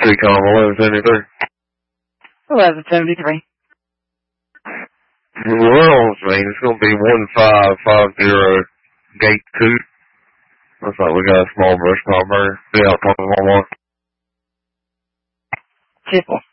3Com 1173. 1173. Well, it's going to be 1550 Gate 2. Looks like we got a small brush car burner. Be out talking 1-1. 10-4.